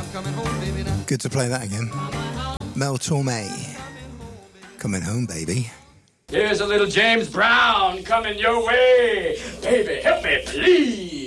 Good to play that again. Mel Torme. Coming home, baby. Here's a little James Brown coming your way. Baby, help me, please.